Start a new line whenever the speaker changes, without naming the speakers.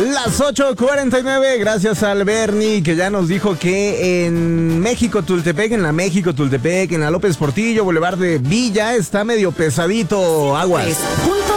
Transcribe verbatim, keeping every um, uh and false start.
Las ocho cuarenta y nueve, gracias al Bernie que ya nos dijo que en México Tultepec, en la México Tultepec, en la López Portillo, Boulevard de Villa, está medio pesadito aguas.
Punto